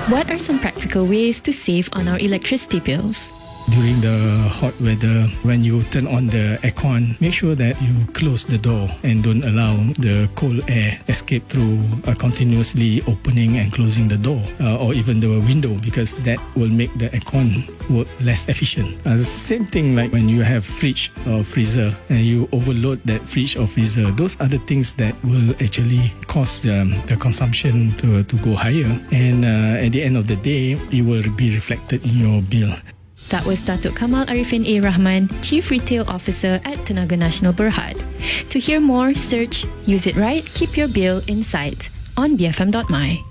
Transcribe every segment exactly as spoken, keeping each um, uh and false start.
What are some practical ways to save on our electricity bills? During the hot weather, when you turn on the aircon, make sure that you close the door and don't allow the cold air escape through uh, continuously opening and closing the door uh, or even the window, because that will make the aircon work less efficient. Uh, the same thing like when you have fridge or freezer and you overload that fridge or freezer. Those are the things that will actually cause um, the consumption to, to go higher, and uh, at the end of the day, it will be reflected in your bill. That was Datuk Kamal Arifin A. Rahman, Chief Retail Officer at Tenaga Nasional Berhad. To hear more, search Use It Right, Keep Your Bill in Sight on b f m dot m y.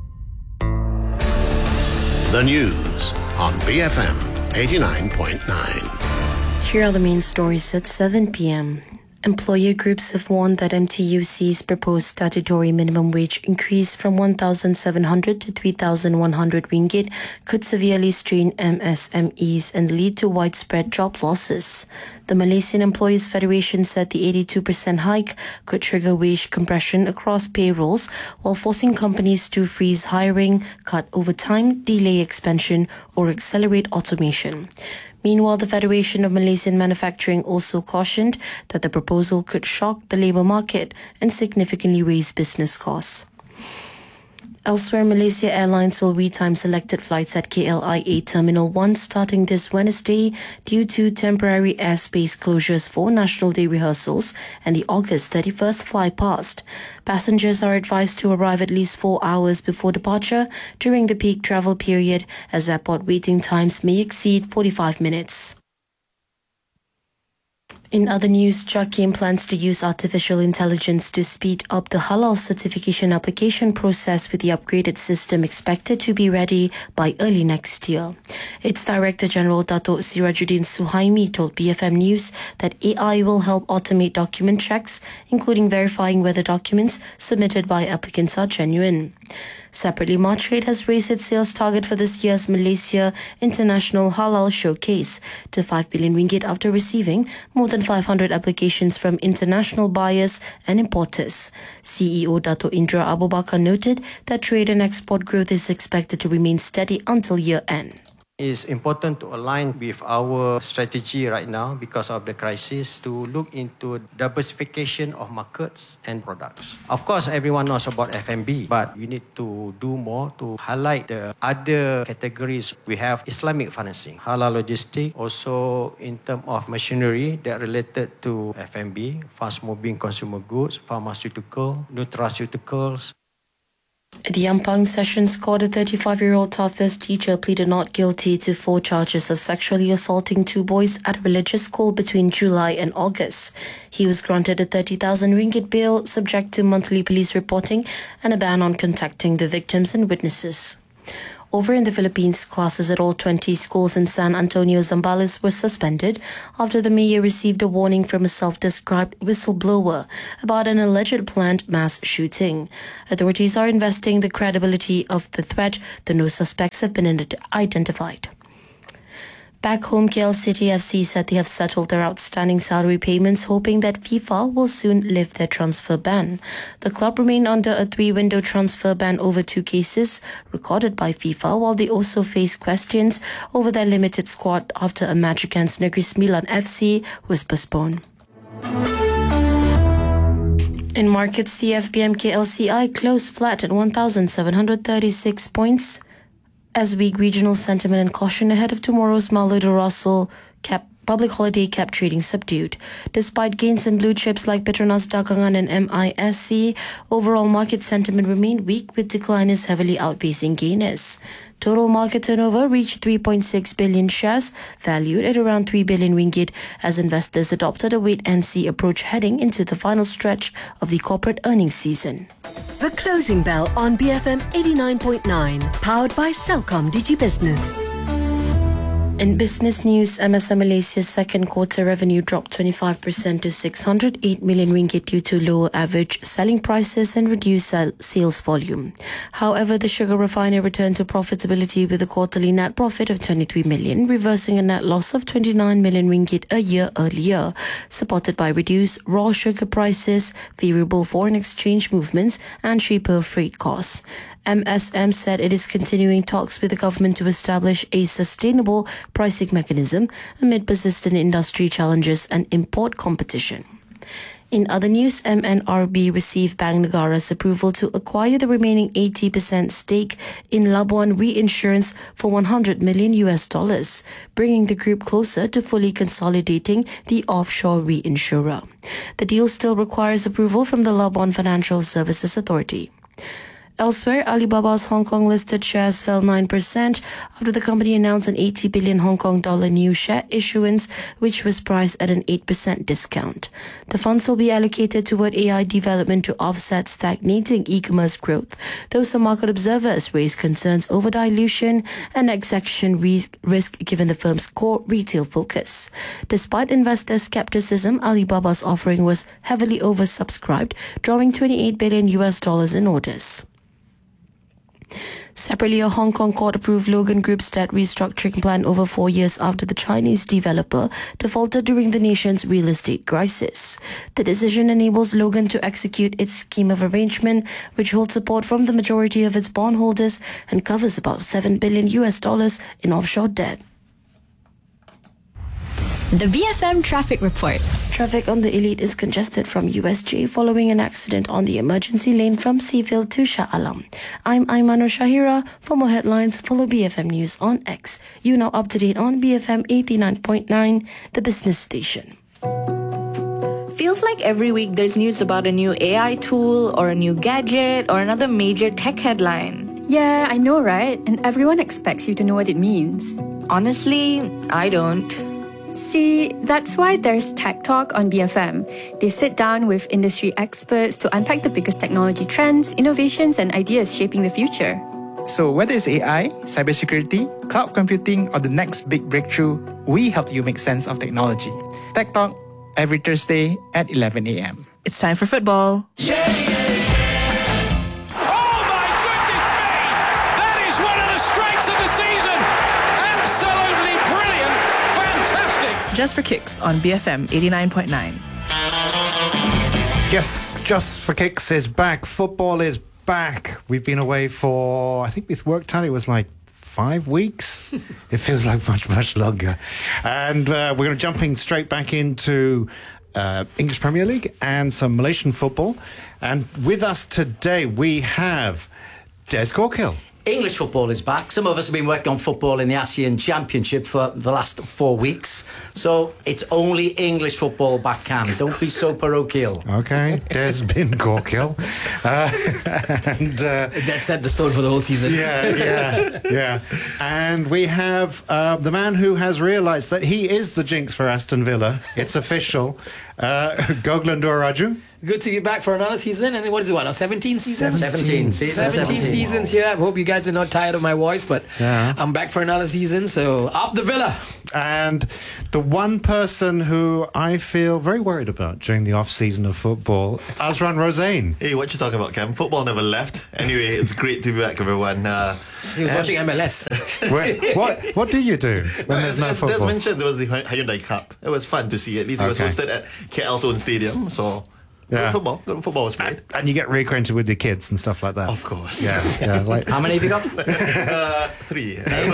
The news on B F M eighty-nine point nine. Here are the main stories at seven p.m. Employer groups have warned that M T U C's proposed statutory minimum wage increase from one thousand seven hundred to three thousand one hundred ringgit could severely strain M S M Es and lead to widespread job losses. The Malaysian Employees Federation said the eighty-two percent hike could trigger wage compression across payrolls while forcing companies to freeze hiring, cut overtime, delay expansion, or accelerate automation. Meanwhile, the Federation of Malaysian Manufacturing also cautioned that the proposal could shock the labour market and significantly raise business costs. Elsewhere, Malaysia Airlines will retime selected flights at K L I A Terminal one starting this Wednesday due to temporary airspace closures for National Day rehearsals and the August thirty-first flypast. Passengers are advised to arrive at least four hours before departure during the peak travel period, as airport waiting times may exceed forty-five minutes. In other news, JAKIM plans to use artificial intelligence to speed up the halal certification application process, with the upgraded system expected to be ready by early next year. Its Director General Datuk Sirajuddin Suhaimi told B F M News that A I will help automate document checks, including verifying whether documents submitted by applicants are genuine. Separately, Martrade has raised its sales target for this year's Malaysia International Halal Showcase to five billion ringgit after receiving more than five hundred applications from international buyers and importers. C E O Dato' Indra Abu Bakar noted that trade and export growth is expected to remain steady until year-end. It's important to align with our strategy right now because of the crisis to look into diversification of markets and products. Of course, everyone knows about F and B, but we need to do more to highlight the other categories. We have Islamic financing, halal logistics, also in terms of machinery that related to F and B, fast-moving consumer goods, pharmaceutical, nutraceuticals. At the Ampang Sessions Court, a thirty-five-year-old Tafis teacher pleaded not guilty to four charges of sexually assaulting two boys at a religious school between July and August. He was granted a thirty thousand ringgit bail, subject to monthly police reporting and a ban on contacting the victims and witnesses. Over in the Philippines, classes at all twenty schools in San Antonio, Zambales were suspended after the mayor received a warning from a self-described whistleblower about an alleged planned mass shooting. Authorities are investigating the credibility of the threat, though no suspects have been identified. Back home, K L City F C said they have settled their outstanding salary payments, hoping that FIFA will soon lift their transfer ban. The club remained under a three-window transfer ban over two cases recorded by FIFA, while they also face questions over their limited squad after a match against Negeri Sembilan F C was postponed. In markets, the F B M K L C I closed flat at one thousand seven hundred thirty-six points, as weak regional sentiment and caution ahead of tomorrow's Maulid Rasul kept public holiday kept trading subdued. Despite gains in blue chips like Petronas Dagangan and M I S C, overall market sentiment remained weak, with decliners heavily outpacing gainers. Total market turnover reached three point six billion shares, valued at around three billion ringgit, as investors adopted a wait-and-see approach heading into the final stretch of the corporate earnings season. The Closing Bell on B F M eighty-nine point nine, powered by Celcom DigiBusiness. In business news, M S M Malaysia's second quarter revenue dropped twenty-five percent to six hundred eight million ringgit due to lower average selling prices and reduced sales volume. However, the sugar refiner returned to profitability with a quarterly net profit of twenty-three million, reversing a net loss of twenty-nine million ringgit a year earlier, supported by reduced raw sugar prices, favorable foreign exchange movements, and cheaper freight costs. M S M said it is continuing talks with the government to establish a sustainable pricing mechanism amid persistent industry challenges and import competition. In other news, M N R B received Bank Negara's approval to acquire the remaining eighty percent stake in Labuan Reinsurance for one hundred million U S dollars, bringing the group closer to fully consolidating the offshore reinsurer. The deal still requires approval from the Labuan Financial Services Authority. Elsewhere, Alibaba's Hong Kong listed shares fell nine percent after the company announced an eighty billion Hong Kong dollar new share issuance, which was priced at an eight percent discount. The funds will be allocated toward A I development to offset stagnating e-commerce growth, though some market observers raised concerns over dilution and execution risk given the firm's core retail focus. Despite investor skepticism, Alibaba's offering was heavily oversubscribed, drawing twenty-eight billion U S dollars in orders. Separately, a Hong Kong court approved Logan Group's debt restructuring plan over four years after the Chinese developer defaulted during the nation's real estate crisis. The decision enables Logan to execute its scheme of arrangement, which holds support from the majority of its bondholders and covers about seven billion U S dollars in offshore debt. The B F M Traffic Report. Traffic on the Elite is congested from U S J following an accident on the emergency lane from Seaville to Shah Alam. I'm Aimanur Shahira. For more headlines, follow B F M News on X. You now up to date on B F M eighty-nine point nine, the business station. Feels like every week there's news about a new A I tool or a new gadget or another major tech headline. Yeah, I know, right? And everyone expects you to know what it means. Honestly, I don't. See, that's why there's Tech Talk on B F M. They sit down with industry experts to unpack the biggest technology trends, innovations, and ideas shaping the future. So whether it's A I, cybersecurity, cloud computing, or the next big breakthrough, we help you make sense of technology. Tech Talk, every Thursday at eleven a.m. It's time for football. Yeah, yeah, yeah. Oh my goodness me! That is one of the strikes of the season! Absolutely brilliant! Fantastic! Just for Kicks on B F M eighty-nine point nine. Yes, Just for Kicks is back. Football is back. We've been away for, I think with work time it was like five weeks. It feels like much, much longer. And uh, we're going to jumping straight back into uh, English Premier League and some Malaysian football. And with us today we have Des Corkill. English football is back. Some of us have been working on football in the ASEAN Championship for the last four weeks. So it's only English football back, Cam. Don't be so parochial. Okay, Des bin Corkill. Uh, and uh, that set the tone for the whole season. Yeah, yeah, yeah. And we have uh, the man who has realised that he is the jinx for Aston Villa. It's official. Uh, Goglan Doraju. Good to be back for another season. And what is it, what now? seventeen seasons? seventeen. seventeen, seventeen seasons here. I hope you guys are not tired of my voice, but yeah. I'm back for another season. So up the Villa. And the one person who I feel very worried about during the off-season of football, Azran Rozaine. Hey, what you talking about, Cam? Football never left. Anyway, it's great to be back, everyone. Uh, he was watching M L S. Wait, what What do you do when no, there's no as, football? As mentioned, there was the Hyundai Cup. It was fun to see. At least it okay. was hosted at K L's own stadium, so... Yeah. Good football. Good football was played. And you get reacquainted with your kids and stuff like that. Of course. Yeah. yeah like, How many have you got? uh, three.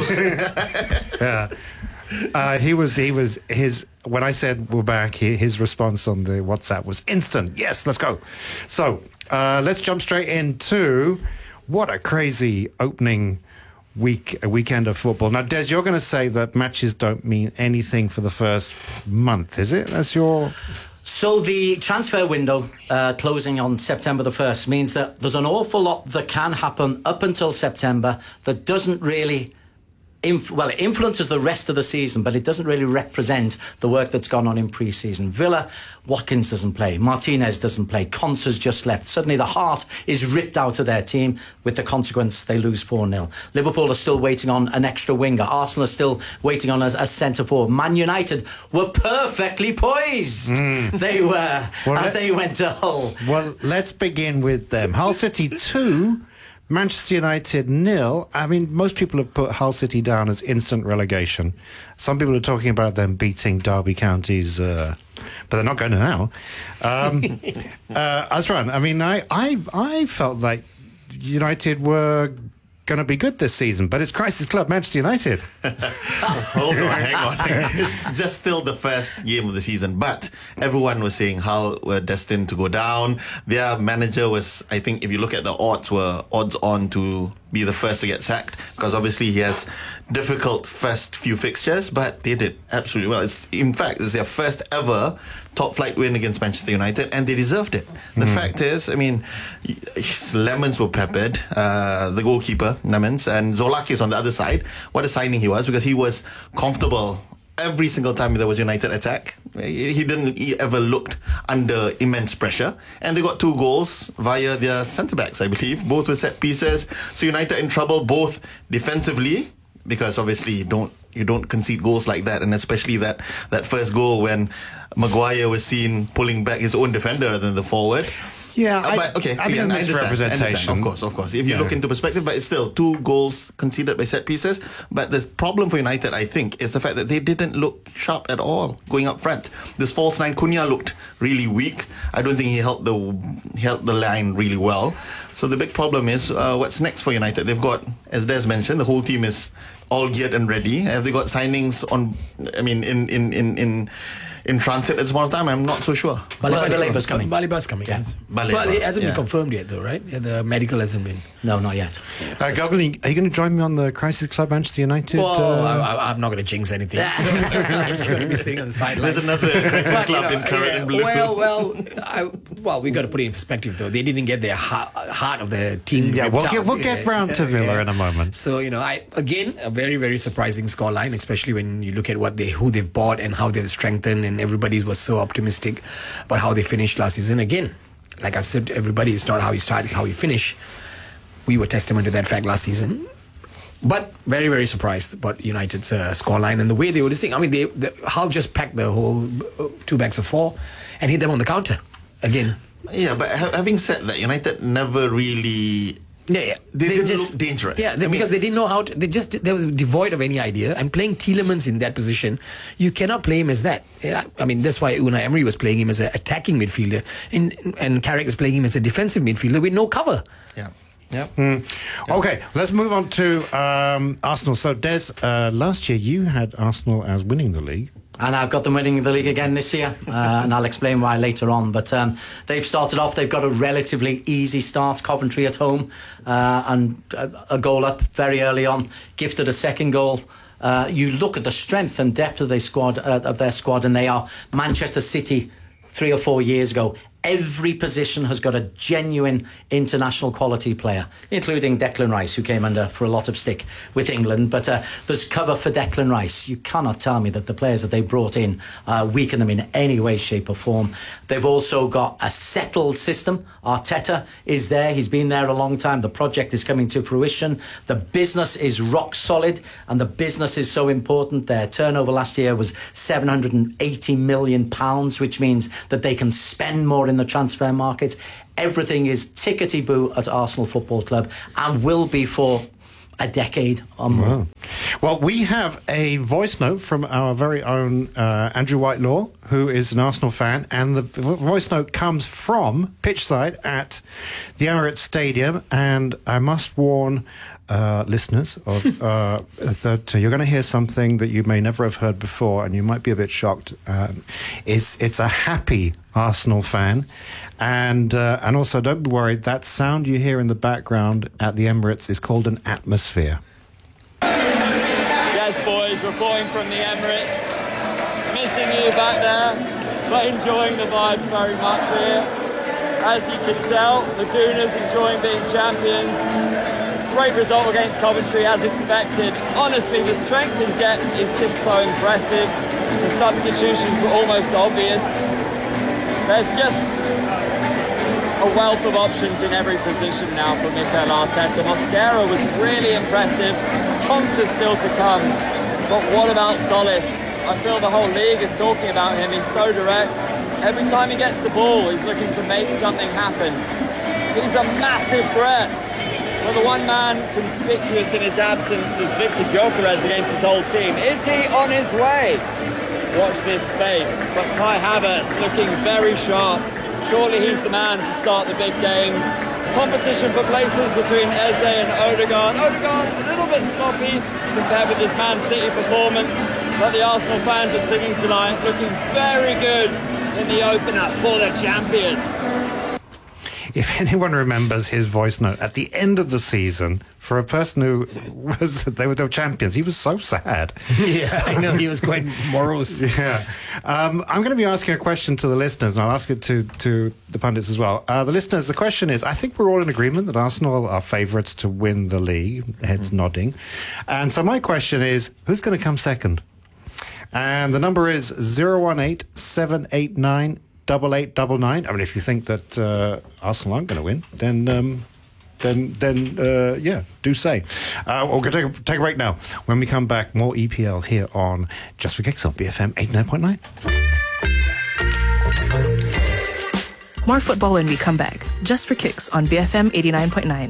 yeah. Uh, he was, he was, his, when I said we're back, he, his response on the WhatsApp was instant. Yes, let's go. So uh, let's jump straight into what a crazy opening week, a weekend of football. Now, Des, you're going to say that matches don't mean anything for the first month, is it? That's your... So the transfer window uh, closing on September the first means that there's an awful lot that can happen up until September that doesn't really... Inf- well, it influences the rest of the season, but it doesn't really represent the work that's gone on in pre-season. Villa, Watkins doesn't play, Martinez doesn't play, Consa's just left. Suddenly the heart is ripped out of their team, with the consequence they lose four nil. Liverpool are still waiting on an extra winger. Arsenal are still waiting on a, a centre-forward. Man United were perfectly poised. Mm. They were, well, as they went to Hull. Well, let's begin with them. Hull City two... Manchester United nil. I mean, most people have put Hull City down as instant relegation. Some people are talking about them beating Derby County's, uh, but they're not going to now. Um, uh, Azran, I mean, I, I, I felt like United were going to be good this season, but it's Crisis Club Manchester United. Hold on, hang on. It's just still the first game of the season, but everyone was saying Hull were destined to go down. Their manager was, I think, if you look at the odds, were odds on to be the first to get sacked, because obviously he has difficult first few fixtures, but they did absolutely well. It's, in fact, it's their first ever top flight win against Manchester United, and they deserved it. The mm. fact is, I mean, lemons were peppered. Uh, the goalkeeper, Lemons, and Zolakis on the other side. What a signing he was, because he was comfortable every single time there was United attack. He didn't he ever looked under immense pressure, and they got two goals via their centre backs, I believe. Both were set pieces. So United in trouble both defensively, because obviously you don't you don't concede goals like that, and especially that that first goal when Maguire was seen pulling back his own defender rather than the forward. Yeah, uh, but okay, I, I think it's misrepresentation. Of course, of course. If you yeah. look into perspective, but it's still two goals conceded by set pieces. But the problem for United, I think, is the fact that they didn't look sharp at all going up front. This false nine, Cunha looked really weak. I don't think he held the held the line really well. So the big problem is uh, what's next for United. They've got, as Des mentioned, the whole team is all geared and ready. Have they got signings on? I mean, in in in in. in transit at this point of time? I'm not so sure. Baliba's coming. Baliba's coming, yeah. yes. Baleba, well, it hasn't yeah. been confirmed yet, though, right? Yeah, the medical hasn't been. No, not yet. Uh, Goggling, are you going to join me on the Crisis Club Manchester United? Well, uh... I, I'm not going to jinx anything. So I'm just going to be staying on the sidelines. There's another Crisis but, Club you know, in Carrot yeah, and Blue. Well, well, I, well, we got to put it in perspective, though. They didn't get their heart, heart of the team. Yeah, we'll get, we'll yeah, get round to Villa yeah. in a moment. So, you know, I again, a very, very surprising scoreline, especially when you look at what they, who they've bought and how they've strengthened, and everybody was so optimistic about how they finished last season. Again, like I've said to everybody, it's not how you start, it's how you finish. We were testament to that fact last season. But very, very surprised about United's uh, scoreline and the way they were this thing. I mean, they, the, Hull just packed the whole uh, two backs of four and hit them on the counter again. Yeah, but ha- having said that, United never really... Yeah, yeah. They, they didn't just look dangerous. Yeah, they, I mean, because they didn't know how to. They just they was devoid of any idea. And playing Tielemans in that position, you cannot play him as that. Yeah, I mean, that's why Unai Emery was playing him as an attacking midfielder, and and Carrick is playing him as a defensive midfielder with no cover. Yeah. Yeah. Mm. Okay, let's move on to um, Arsenal. So, Des, uh, last year you had Arsenal as winning the league. And I've got them winning the league again this year, uh, and I'll explain why later on. But um, they've started off, they've got a relatively easy start, Coventry at home, uh, and a, a goal up very early on, gifted a second goal. Uh, you look at the strength and depth of their squad, uh, of their squad, and they are Manchester City three or four years ago. Every position has got a genuine international quality player, including Declan Rice, who came under for a lot of stick with England. But uh, there's cover for Declan Rice. You cannot tell me that the players that they brought in uh, weaken them in any way, shape or form. They've also got a settled system. Arteta is there. He's been there a long time. The project is coming to fruition. The business is rock solid, and the business is so important. Their turnover last year was seven hundred eighty million pounds, which means that they can spend more in the transfer market. Everything is tickety-boo at Arsenal Football Club and will be for a decade or more. Wow. Well, we have a voice note from our very own uh, Andrew Whitelaw, who is an Arsenal fan, and the voice note comes from pitchside at the Emirates Stadium, and I must warn uh, listeners of, uh, that uh, you're going to hear something that you may never have heard before, and you might be a bit shocked. Uh, it's, it's a happy Arsenal fan, and uh, and also don't be worried, that sound you hear in the background at the Emirates is called an atmosphere. Yes, boys, reporting from the Emirates. Missing you back there, but enjoying the vibes very much here. As you can tell, the Gooners enjoying being champions. Great result against Coventry as expected. Honestly, the strength and depth is just so impressive. The substitutions were almost obvious. There's just a wealth of options in every position now for Mikel Arteta. Mosquera was really impressive. Tons is still to come. But what about Solis? I feel the whole league is talking about him. He's so direct. Every time he gets the ball, he's looking to make something happen. He's a massive threat. But the one man conspicuous in his absence was Victor Gyökeres against his whole team. Is he on his way? Watch this space. But Kai Havertz looking very sharp. Surely he's the man to start the big games. competition for places between Eze and Odegaard. Odegaard a little bit sloppy compared with this Man City performance, but the Arsenal fans are singing tonight, looking very good in the opener for the champions. If anyone remembers his voice note at the end of the season, for a person who was, they were the champions, he was so sad. Yes, I know, he was quite morose. Yeah. Um, I'm going to be asking a question to the listeners, and I'll ask it to, to the pundits as well. Uh, the listeners, the question is, I think we're all in agreement that Arsenal are favourites to win the league, heads mm-hmm. nodding. And so my question is, who's going to come second? And the number is zero one eight, seven eight nine, double eight double nine. I mean, if you think that uh, Arsenal aren't going to win, then um, then then uh, yeah, do say. Uh, we're going to take a, take a break now. When we come back, more E P L here on Just for Kicks on B F M eighty-nine point nine. More football when we come back. Just for Kicks on B F M eighty-nine point nine.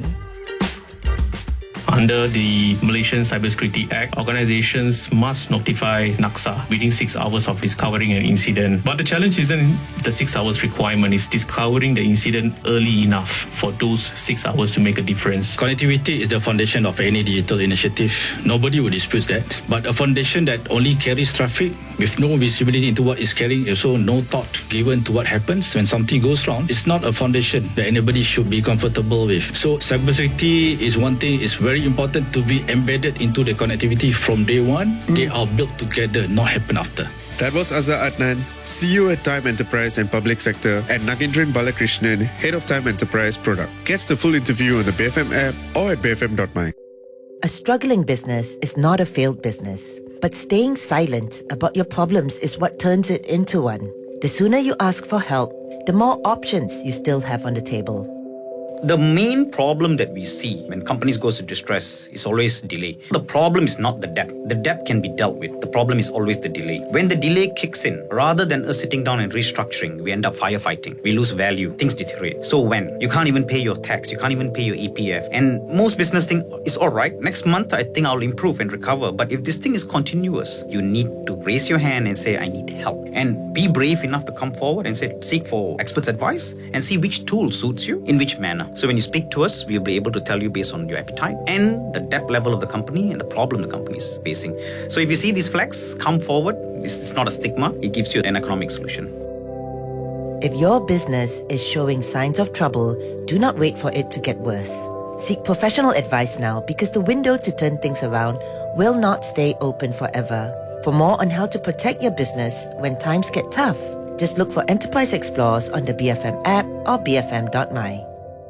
Under the Malaysian Cybersecurity Act, organizations must notify NACSA within six hours of discovering an incident. But the challenge isn't the six hours requirement, it's discovering the incident early enough for those six hours to make a difference. Connectivity is the foundation of any digital initiative. Nobody would dispute that. But a foundation that only carries traffic with no visibility into what is carrying, also no thought given to what happens when something goes wrong, it's not a foundation that anybody should be comfortable with. So cybersecurity is one thing, it's very important to be embedded into the connectivity from day one. Mm. They are built together, not happen after. That was Azhar Adnan, C E O at Time Enterprise and Public Sector, and Nagindran Balakrishnan, Head of Time Enterprise Product. Catch the full interview on the B F M app or at b f m dot my. A struggling business is not a failed business, but staying silent about your problems is what turns it into one. The sooner you ask for help, the more options you still have on the table. The main problem that we see when companies go to distress is always delay. The problem is not the debt. The debt can be dealt with. The problem is always the delay. When the delay kicks in, rather than us sitting down and restructuring, we end up firefighting. We lose value. Things deteriorate. So when you can't even pay your tax, you can't even pay your E P F, and most business think it's all right. Next month, I think I'll improve and recover. But if this thing is continuous, you need to raise your hand and say, I need help. And be brave enough to come forward and say, seek for experts' advice and see which tool suits you in which manner. So when you speak to us, we'll be able to tell you based on your appetite and the debt level of the company and the problem the company is facing. So if you see these flags, come forward. It's not a stigma. It gives you an economic solution. If your business is showing signs of trouble, do not wait for it to get worse. Seek professional advice now, because the window to turn things around will not stay open forever. For more on how to protect your business when times get tough, just look for Enterprise Explorers on the B F M app or b f m dot my.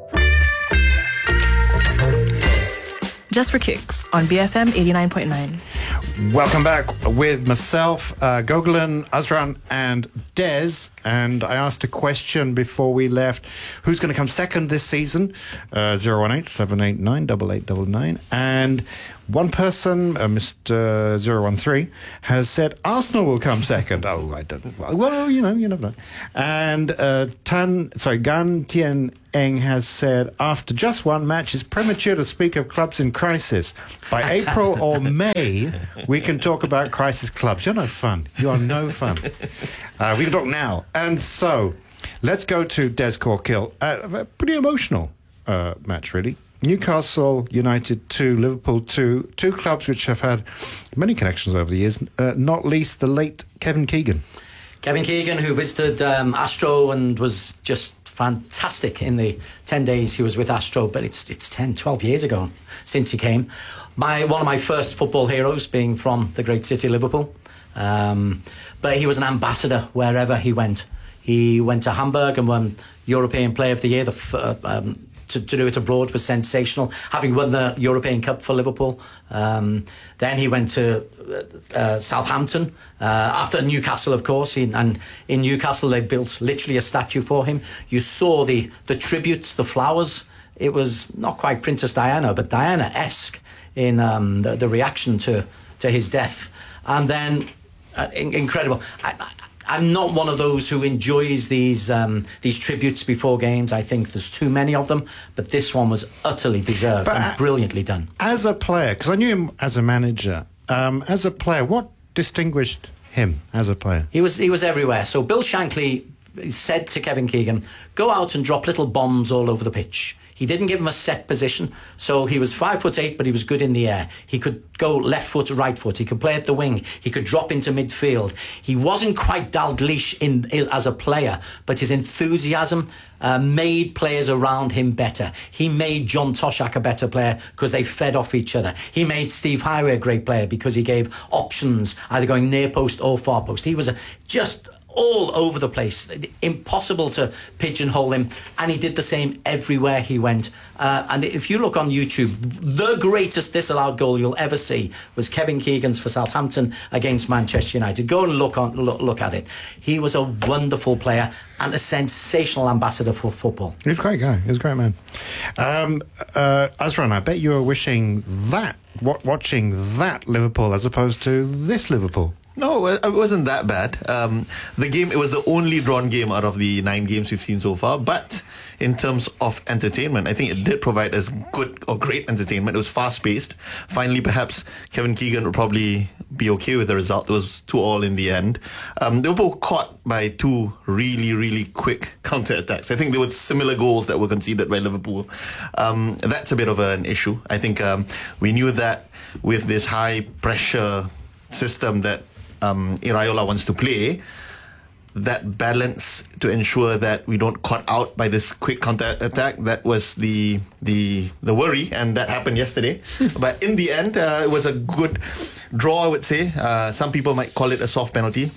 Just for Kicks on B F M eighty-nine point nine. Welcome back with myself, uh, Gogolan, Azran and Des. And I asked a question before we left. Who's going to come second this season? Uh, zero one eight, seven eight nine, eight eight nine nine. And one person, uh, Mister zero one three, has said Arsenal will come second. Oh, I don't know. Well, you know, you never know. And uh, Tan, sorry, Gan Tien Eng has said, after just one match, it's premature to speak of clubs in crisis. By April or May, we can talk about crisis clubs. You're no fun. You are no fun. Uh, we can talk now. And so, let's go to Des Corkill. Uh, a pretty emotional uh, match, really. Newcastle United two, Liverpool two, two clubs which have had many connections over the years, uh, not least the late Kevin Keegan. Kevin Keegan, who visited um, Astro and was just fantastic in the ten days he was with Astro, but it's it's ten, twelve years ago since he came. My One of my first football heroes being from the great city Liverpool. Um, but he was an ambassador wherever he went. He went to Hamburg and won European Player of the Year. The f- uh, um, to, to do it abroad was sensational, having won the European Cup for Liverpool. Um, then he went to uh, uh, Southampton, uh, after Newcastle, of course. He, and in Newcastle, they built literally a statue for him. You saw the, the tributes, the flowers. It was not quite Princess Diana, but Diana-esque in um, the, the reaction to, to his death. And then, uh, in, incredible. I, I, I'm not one of those who enjoys these um, these tributes before games. I think there's too many of them, but this one was utterly deserved but and brilliantly done. As a player, because I knew him as a manager, um, as a player, what distinguished him as a player? He was he was everywhere. So Bill Shankly said to Kevin Keegan, go out and drop little bombs all over the pitch. He didn't give him a set position. So he was five foot eight, but he was good in the air. He could go left foot to right foot. He could play at the wing. He could drop into midfield. He wasn't quite Dalglish in, in as a player, but his enthusiasm uh, made players around him better. He made John Toshak a better player because they fed off each other. He made Steve Highway a great player because he gave options, either going near post or far post. He was a, just all over the place. Impossible to pigeonhole him. And he did the same everywhere he went. Uh, and if you look on YouTube, the greatest disallowed goal you'll ever see was Kevin Keegan's for Southampton against Manchester United. Go and look on look, look at it. He was a wonderful player and a sensational ambassador for football. He was a great guy. He was a great man. Um, uh, Azran, I bet you were wishing that, wa- watching that Liverpool as opposed to this Liverpool. No, it wasn't that bad. Um, the game, it was the only drawn game out of the nine games we've seen so far. But in terms of entertainment, I think it did provide us good or great entertainment. It was fast-paced. Finally, perhaps Kevin Keegan would probably be okay with the result. It was two all in the end. Um, Liverpool caught by two really, really quick counter-attacks. I think there were similar goals that were conceded by Liverpool. Um, that's a bit of an issue. I think um, we knew that with this high-pressure system that Um, Iraola wants to play, that balance to ensure that we don't caught out by this quick counter attack, that was the the the worry, and that happened yesterday. But in the end, uh, it was a good draw, I would say. Uh, some people might call it a soft penalty.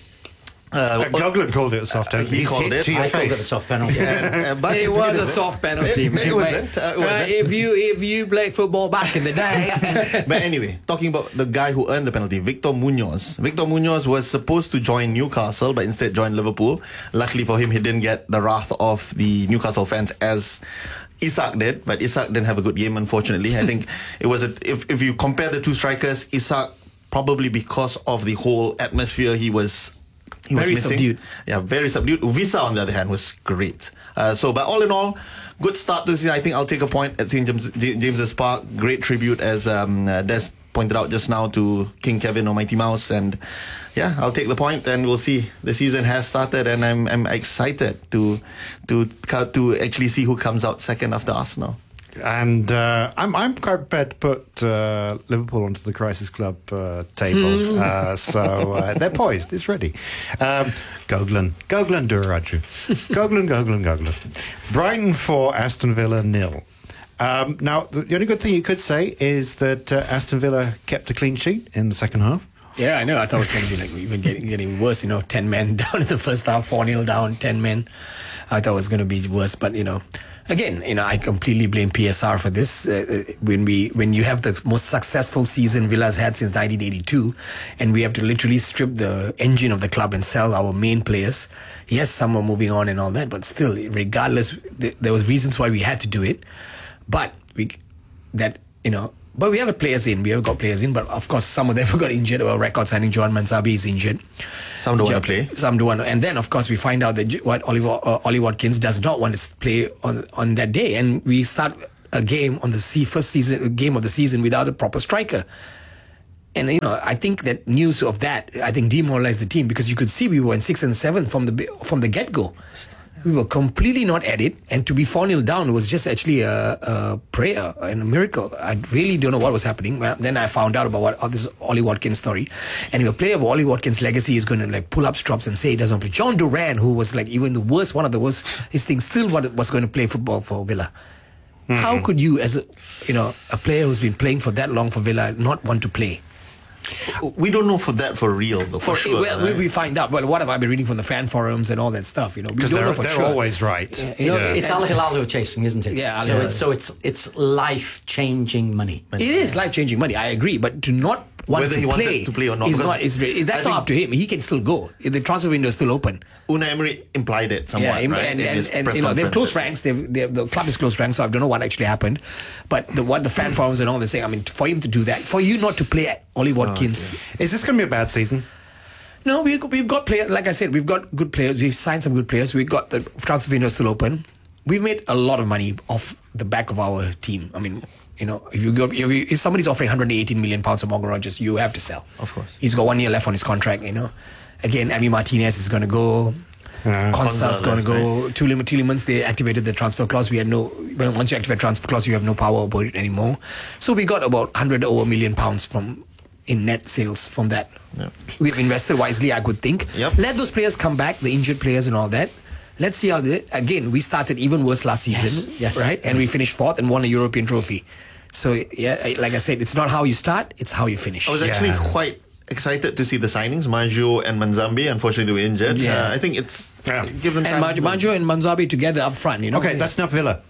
Uh, uh, Gugland called it a soft penalty. Uh, he called it. To your I face. called it a soft penalty. uh, but it was a soft penalty. It, it wasn't. Uh, it wasn't. Uh, if you if you played football back in the day. But anyway, talking about the guy who earned the penalty, Victor Munoz. Victor Munoz was supposed to join Newcastle, but instead joined Liverpool. Luckily for him, he didn't get the wrath of the Newcastle fans as Isak did. But Isak didn't have a good game, unfortunately. I think it was a, if if you compare the two strikers, Isak, probably because of the whole atmosphere, he was. He very was missing. subdued. Yeah, very subdued. Visa, on the other hand, was great. Uh, so, but all in all, good start to the season. I think I'll take a point at Saint James, James's Park. Great tribute, as um, uh, Des pointed out just now, to King Kevin or Mighty Mouse. And yeah, I'll take the point, and we'll see. The season has started, and I'm I'm excited to to to actually see who comes out second after Arsenal. And uh, I'm I'm quite prepared to put uh, Liverpool onto the Crisis Club uh, table. uh, so uh, they're poised. It's ready. Um, Goglan. Goglan Duraraju. Goglan, Goglan, Goglan. Brighton four, Aston Villa nil. Um, now, the, the only good thing you could say is that uh, Aston Villa kept a clean sheet in the second half. Yeah, I know. I thought it was going to be like even getting, getting worse, you know, ten men down in the first half, four nil down, ten men. I thought it was going to be worse, but, you know, again, you know, I completely blame P S R for this. Uh, when we, when you have the most successful season Villa's had since nineteen eighty-two, and we have to literally strip the engine of the club and sell our main players. Yes, some are moving on and all that, but still, regardless, th- there was reasons why we had to do it. But we, that you know, but we have players in. We have got players in, but of course, some of them got injured. Our record signing Johan Mansabi is injured. Some don't want to play. Some don't want to. And then, of course, we find out that what Oliver, uh, Ollie Watkins does not want to play on on that day, and we start a game on the first season game of the season without a proper striker. And you know, I think that news of that, I think, demoralized the team, because you could see we were in six and seven from the from the get go. We were completely not at it, and to be four nil down was just actually a, a prayer and a miracle. I really don't know what was happening. Well, then I found out about what oh, this Ollie Watkins story, and if a player of Ollie Watkins' legacy is going to like pull up strops and say he doesn't play, John Duran, who was like even the worst, one of the worst, his thing still was going to play football for Villa. Mm-hmm. How could you, as a, you know, a player who's been playing for that long for Villa, not want to play? We don't know for that for real, though, for, for sure. Well, right? we, we find out. Well, what have I been reading from the fan forums and all that stuff? You know, we don't they're, know for they're sure. always right. Yeah, you know, yeah. It's Al Hilal who are chasing, isn't it? Yeah. So, it's, so it's it's life changing money. It is life changing money. I agree, but to not want Whether to he play, wanted to play or not, is not. Is really, that's I not up to him. He can still go. The transfer window is still open. Unai Emery implied it somewhat, yeah, right? and, and, and, and you know they've closed ranks. They've, they've, the club is closed ranks, so I don't know what actually happened. But the what the fan forums and all they're saying. I mean, for him to do that, for you not to play Ollie Watkins, oh, is this going to be a bad season? No, we, we've got players. Like I said, we've got good players. We've signed some good players. We've got the transfer window still open. We've made a lot of money off the back of our team. I mean, you know, if you go, if, you, if somebody's offering one hundred eighteen million pounds of Morgan Rogers, you have to sell. Of course, he's got one year left on his contract. You know, again, Emi Martinez is going to go. Yeah. Konsa's Konsa going to left, go. Tielemans, Tielemans, they activated the transfer clause. We had no. Well, once you activate transfer clause, you have no power over it anymore. So we got about one hundred over a million pounds from in net sales from that. Yep. We've invested wisely, I could think. Yep. Let those players come back, the injured players and all that. Let's see how they. Again, we started even worse last season, Yes, yes, right? And we finished fourth and won a European trophy. So yeah, like I said, it's not how you start; it's how you finish. I was actually quite excited to see the signings, Maggio and Manzambi. Unfortunately, they were injured. Yeah. Uh, I think it's yeah. give them and time. Maggio, Maggio and Manzambi together up front. You know. Okay, that's not Villa.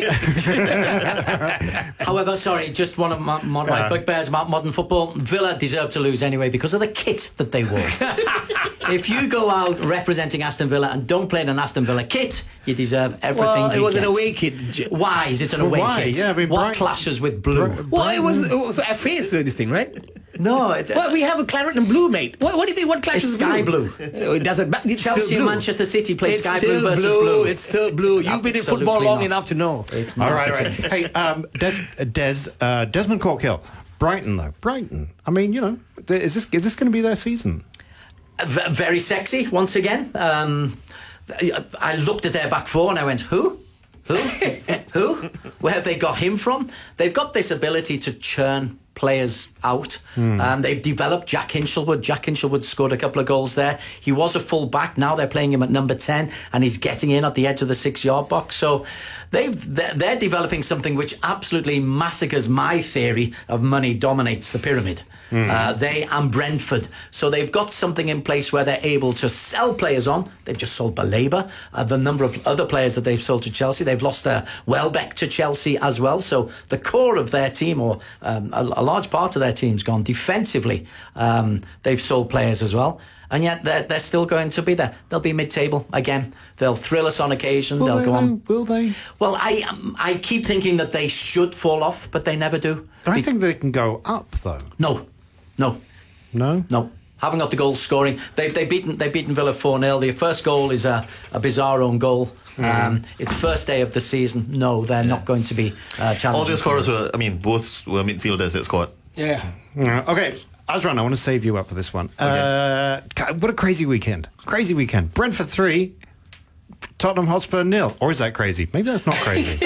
However, sorry, just one of my, one of my Uh. bugbears about modern football. Villa deserved to lose anyway because of the kit that they wore. If you go out representing Aston Villa and don't play in an Aston Villa kit, you deserve everything. Well, it you was get. an away kit. Why is it an Well, away why? kit? Yeah, I mean, what Brighton- clashes with blue? Well, it was, it was F A doing this thing, right? No, it, well, we have a claret and blue, mate. What, what do you think? What clashes It's sky blue? blue. Uh, It doesn't matter. It's Chelsea still and blue. Manchester City played It's sky still blue versus blue. It's still blue. You've been in Absolutely football long not. enough to know. It's All right, all marketing. right. Hey, um, Des, Des, uh, Desmond Corkhill, Brighton though, Brighton. I mean, you know, is this is this going to be their season? V- very sexy once again. Um, I looked at their back four and I went, who? Who? Who? Where have they got him from? They've got this ability to churn players out. Hmm. Um, they've developed Jack Hinchelwood. Jack Hinchelwood scored a couple of goals there. He was a full back. Now they're playing him at number ten and he's getting in at the edge of the six-yard box. So they've, they're, they're developing something which absolutely massacres my theory of money dominates the pyramid. Mm. Uh, they and Brentford. So they've got something in place where they're able to sell players on. They've just sold Baleba. Uh, the number of other players that they've sold to Chelsea. They've lost uh, Welbeck to Chelsea as well. So the core of their team, or um, a, a large part of their team's gone. Defensively, um, they've sold players as well. And yet they're, they're still going to be there. They'll be mid-table again. They'll thrill us on occasion. Will They'll they, go on. Will they? Well, I um, I keep thinking that they should fall off, but they never do. But I think they can go up though. No, no. No? No. Haven't got the goal scoring. They they beaten they beaten Villa four nil. The first goal is a, a bizarre own goal. Mm. Um, it's first day of the season. No, they're not going to be uh, challenging. All the scorers were, I mean, both were midfielders that scored. Yeah. Yeah. Okay, Azran, I want to save you up for this one. Uh, God, what a crazy weekend. Crazy weekend. Brentford three, Tottenham Hotspur nil. Or is that crazy? Maybe that's not crazy.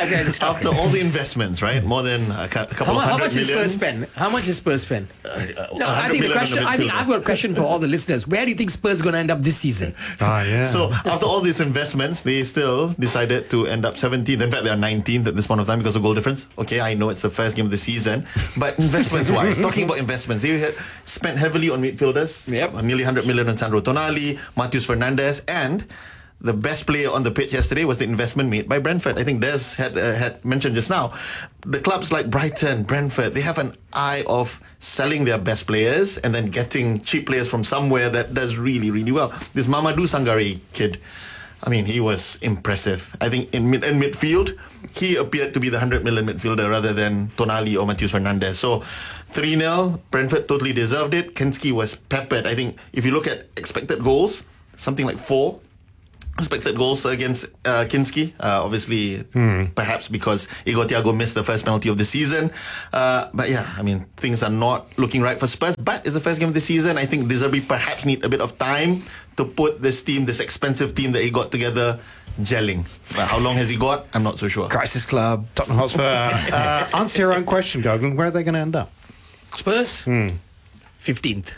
After all the investments, right? More than a, cou- a couple How, of how hundred much is millions. Spurs spend? How much is Spurs spend? Uh, No, I think the question. I think I've got a question for all the listeners. Where do you think Spurs going to end up this season? Ah, yeah. So after all these investments, they still decided to end up seventeenth. In fact, they are nineteenth at this point of time because of goal difference. Okay, I know it's the first game of the season, but investments-wise, talking about investments, they had spent heavily on midfielders. Yep. Nearly one hundred million on Sandro Tonali, Matheus Fernandes, and the best player on the pitch yesterday was the investment made by Brentford. I think Des had uh, had mentioned just now. The clubs like Brighton, Brentford, they have an eye of selling their best players and then getting cheap players from somewhere that does really, really well. This Mamadou Sangare kid, I mean, he was impressive. I think in, mid, in midfield, he appeared to be the one hundred million midfielder rather than Tonali or Matheus Fernandes. So three nil, Brentford totally deserved it. Kinski was peppered. I think if you look at expected goals, something like four expected goals against uh, Kinski. Uh, obviously, Hmm. perhaps because Igor Thiago missed the first penalty of the season. Uh, but yeah, I mean, things are not looking right for Spurs. But it's the first game of the season. I think De Zerbi perhaps need a bit of time to put this team, this expensive team that he got together, gelling. But how long has he got? I'm not so sure. Crisis Club, Tottenham Hotspur. uh, answer your own question, Gogan. Where are they going to end up? Spurs? Hmm. fifteenth.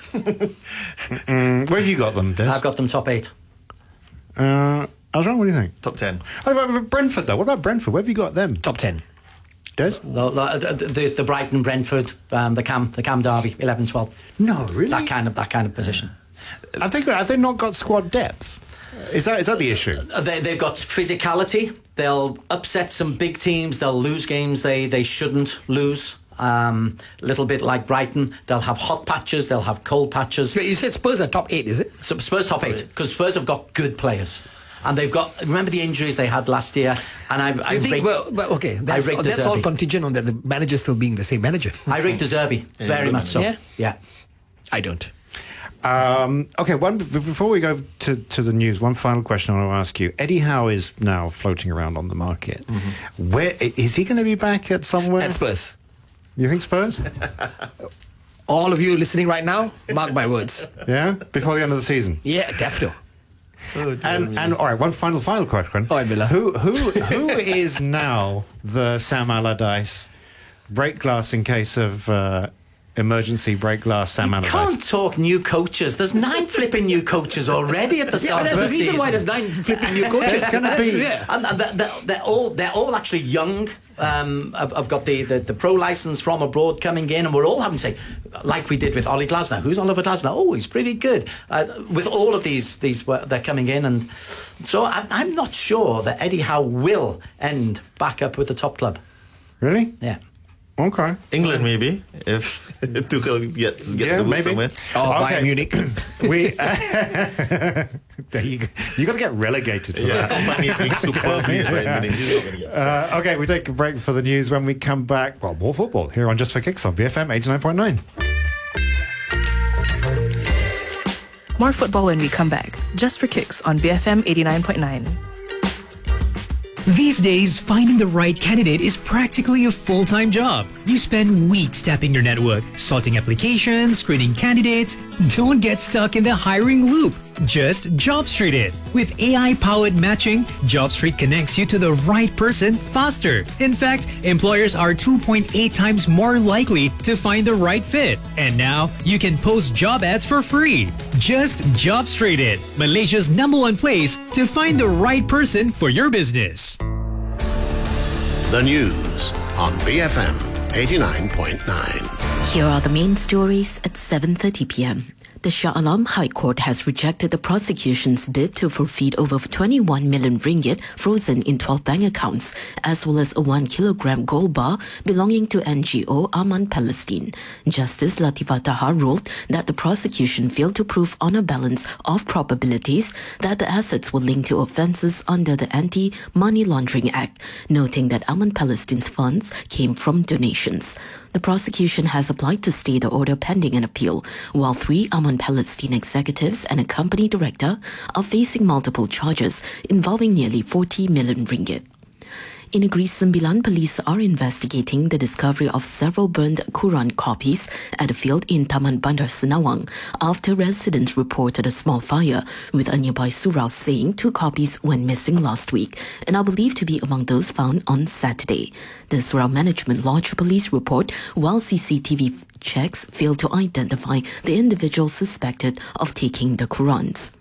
Mm, where have you got them, Des? I've got them top eight. Uh, Azran, what do you think? Top ten. Oh, but- but Brentford, though. What about Brentford? Where have you got them? Top ten. Des? The, the, the, the Brighton, Brentford, um, the Cam, the Cam Derby, eleven twelve. No, really? That kind of that kind of position. Have they, got, have they not got squad depth? Is that is that the issue? Uh, They, they've got physicality. They'll upset some big teams. They'll lose games they, they shouldn't lose. Um, a little bit like Brighton. They'll have hot patches. They'll have cold patches. You said Spurs are top eight, is it? So Spurs top eight because Spurs have got good players. And they've got, remember the injuries they had last year? And I, I You think, rate, well, well, okay, that's, rate De that's all Zerbi. contingent on that the manager still being the same manager. I rate De Zerbi Yeah, very he's much so. Yeah? Yeah. I don't. Um, okay, one b- before we go to, to the news, one final question I want to ask you. Eddie Howe is now floating around on the market. Mm-hmm. Where is he going to be back at somewhere? At Spurs. You think Spurs? All of you listening right now, mark my words. Yeah, before the end of the season. Yeah, definitely. Oh, and and all right, one final final question. All right, Villa. Who who who is now the Sam Allardyce break glass in case of uh, emergency break glass Sam Allardyce? Can't talk new coaches. There's nine flipping new coaches already at the start yeah, of the that's the reason season. why there's nine flipping new coaches. It's going to be. Yeah. And, and they're, they're, they're all they're all actually young. Um, I've, I've got the, the, the pro license from abroad coming in, and we're all having to say, like we did with Ollie Glasner. Who's Oliver Glasner? Oh, he's pretty good. Uh, with all of these, these they're coming in, and so I'm, I'm not sure that Eddie Howe will end back up with the top club. Really? Yeah. Okay. England maybe if Tuchel gets gets Yeah, the boot maybe. somewhere. Oh, Okay. Bayern Munich. We uh, there you go. You got to get relegated for Yeah, that. Company is doing superbly. Right? I mean, he's not gonna get sacked. Uh, okay, we take a break for the news. When we come back, well, more football here on Just for Kicks on B F M eighty-nine point nine. More football when we come back. Just for Kicks on B F M eighty-nine point nine. These days, finding the right candidate is practically a full-time job. You spend weeks tapping your network, sorting applications, screening candidates. Don't get stuck in the hiring loop. Just JobStreet it. With A I-powered matching, JobStreet connects you to the right person faster. In fact, employers are two point eight times more likely to find the right fit. And now, you can post job ads for free. Just JobStreet it, Malaysia's number one place to find the right person for your business. The news on B F M eighty-nine point nine. Here are the main stories at seven thirty p.m. The Shah Alam High Court has rejected the prosecution's bid to forfeit over twenty-one million ringgit frozen in twelve bank accounts, as well as a one kilogram gold bar belonging to N G O Aman Palestine. Justice Latifah Taha ruled that the prosecution failed to prove on a balance of probabilities that the assets were linked to offences under the Anti-Money Laundering Act, noting that Aman Palestine's funds came from donations. The prosecution has applied to stay the order pending an appeal, while three Aman Palestine executives and a company director are facing multiple charges involving nearly forty million ringgit. In Negeri Sembilan, police are investigating the discovery of several burned Quran copies at a field in Taman Bandar Senawang after residents reported a small fire, with a nearby surau saying two copies went missing last week and are believed to be among those found on Saturday. The surau management lodged a police report while C C T V checks failed to identify the individual suspected of taking the Qurans.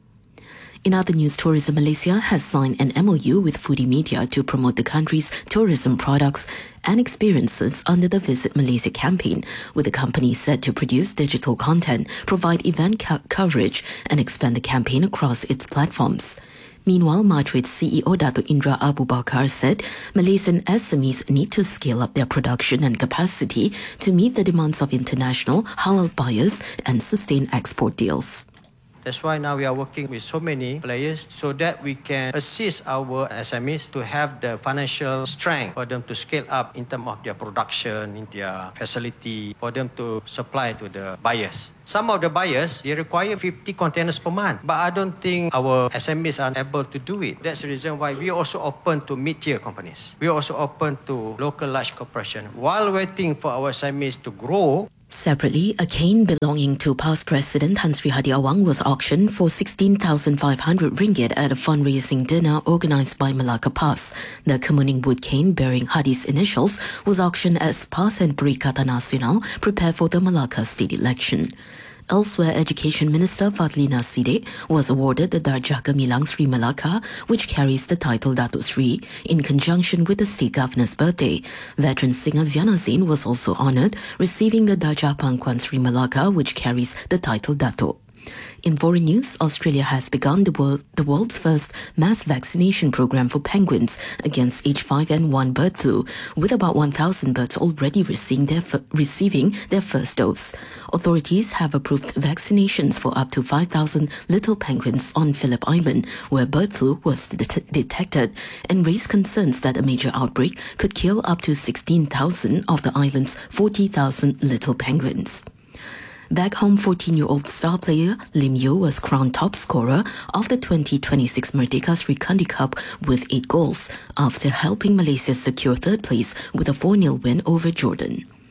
In other news, Tourism Malaysia has signed an M O U with Foodie Media to promote the country's tourism products and experiences under the Visit Malaysia campaign, with the company set to produce digital content, provide event co- coverage, and expand the campaign across its platforms. Meanwhile, Madrid's C E O Dato' Indra Abu Bakar said Malaysian S M Es need to scale up their production and capacity to meet the demands of international halal buyers and sustain export deals. That's why now we are working with so many players so that we can assist our S M Es to have the financial strength for them to scale up in terms of their production, in their facility, for them to supply to the buyers. Some of the buyers, they require fifty containers per month, but I don't think our S M Es are able to do it. That's the reason why we are also open to mid-tier companies. We are also open to local large corporations. While waiting for our S M Es to grow, Separately, a cane belonging to past President Tan Sri Hadi Awang was auctioned for sixteen thousand five hundred ringgit at a fundraising dinner organised by Malacca PAS. The Kemuning wood cane bearing Hadi's initials was auctioned as PAS and Perikatan Nasional prepare for the Malacca state election. Elsewhere, Education Minister Fadlina Sidek was awarded the Darjah Gemilang Sri Malacca, which carries the title Datuk Sri, in conjunction with the state governor's birthday. Veteran singer Ziana Zain was also honoured, receiving the Darjah Pangkuan Sri Malacca, which carries the title Datuk. In foreign news, Australia has begun the, world, the world's first mass vaccination program for penguins against H five N one bird flu, with about one thousand birds already receiving their, f- receiving their first dose. Authorities have approved vaccinations for up to five thousand little penguins on Phillip Island, where bird flu was det- detected, and raised concerns that a major outbreak could kill up to sixteen thousand of the island's forty thousand little penguins. Back home, fourteen-year-old star player Lim Yeo was crowned top scorer of the twenty twenty-six Merdeka Sri Kandi Cup with eight goals after helping Malaysia secure third place with a four nil win over Jordan.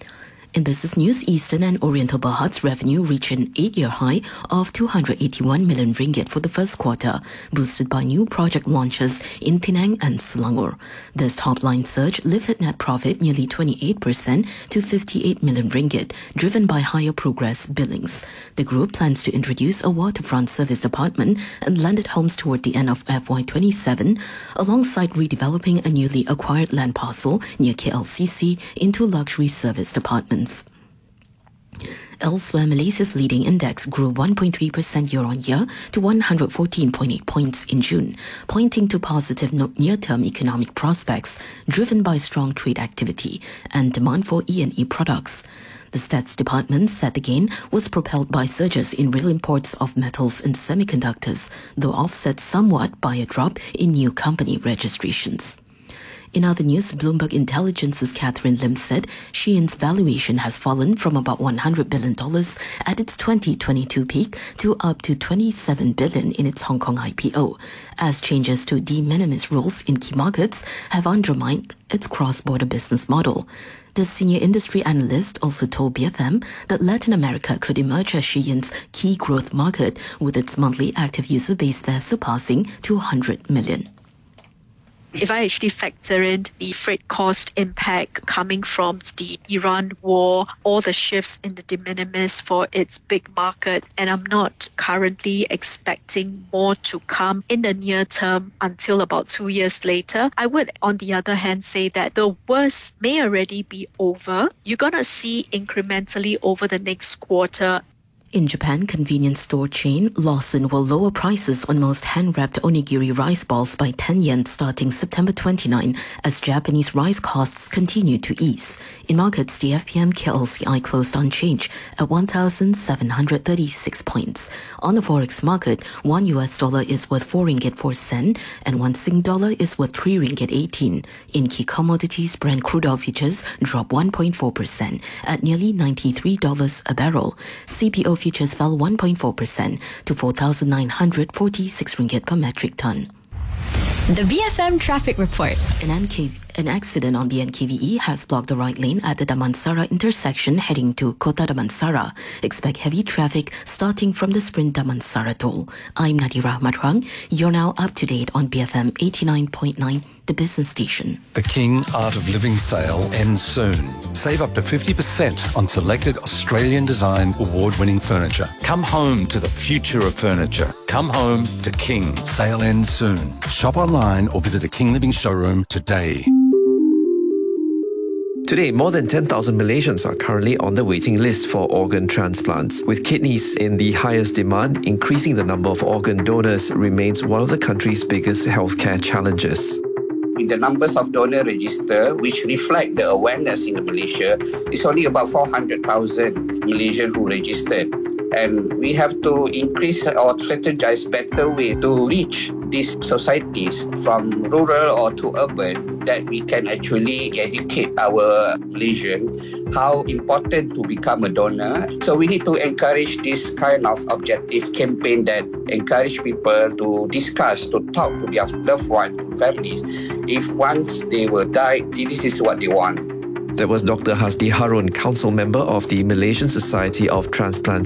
In business news, Eastern and Oriental Berhad's revenue reached an eight-year high of two hundred eighty-one million ringgit for the first quarter, boosted by new project launches in Penang and Selangor. This top-line surge lifted net profit nearly twenty-eight percent to fifty-eight million ringgit, driven by higher progress billings. The group plans to introduce a waterfront service department and landed homes toward the end of F Y twenty-seven, alongside redeveloping a newly acquired land parcel near K L C C into luxury service departments. Elsewhere, Malaysia's leading index grew one point three percent year-on-year to one hundred fourteen point eight points in June, pointing to positive near-term economic prospects driven by strong trade activity and demand for E and E products. The Stats Department said the gain was propelled by surges in real imports of metals and semiconductors, though offset somewhat by a drop in new company registrations. In other news, Bloomberg Intelligence's Catherine Lim said Shein's valuation has fallen from about one hundred billion dollars at its twenty twenty-two peak to up to twenty-seven billion dollars in its Hong Kong I P O, as changes to de minimis rules in key markets have undermined its cross-border business model. The senior industry analyst also told B F M that Latin America could emerge as Shein's key growth market, with its monthly active user base there surpassing two hundred million. If I actually factor in the freight cost impact coming from the Iran war, all the shifts in the de minimis for its big market, and I'm not currently expecting more to come in the near term until about two years later, I would, on the other hand, say that the worst may already be over. You're going to see incrementally over the next quarter. In Japan, convenience store chain Lawson will lower prices on most hand-wrapped onigiri rice balls by ten yen starting September twenty-ninth as Japanese rice costs continue to ease. In markets, the F P M K L C I closed unchanged at one thousand seven hundred thirty-six points. On the forex market, one U S dollar is worth four ringgit four cents and one Sing dollar is worth three ringgit eighteen. In key commodities, Brent crude oil futures dropped one point four percent at nearly ninety-three dollars a barrel. C P O futures fell one point four percent to four thousand nine hundred forty-six ringgit per metric ton. The B F M Traffic Report. An, N K- an accident on the N K V E has blocked the right lane at the Damansara intersection heading to Kota Damansara. Expect heavy traffic starting from the Sprint Damansara toll. I'm Nadira Matrang. You're now up to date on B F M eighty-nine point nine, the business station. The King Art of Living sale ends soon. Save up to fifty percent on selected Australian design award-winning furniture. Come home to the future of furniture. Come home to King. Sale ends soon. Shop online or visit a King Living showroom today. Today, more than ten thousand Malaysians are currently on the waiting list for organ transplants. With kidneys in the highest demand, increasing the number of organ donors remains one of the country's biggest healthcare challenges. The numbers of donor register, which reflect the awareness in Malaysia, is only about four hundred thousand Malaysians who registered. And we have to increase or strategize better way to reach these societies from rural or to urban, that we can actually educate our Malaysians how important to become a donor. So we need to encourage this kind of objective campaign that encourage people to discuss, to talk to their loved ones, families. If once they will die, this is what they want. That was Doctor Hasdi Harun, Council Member of the Malaysian Society of Transplant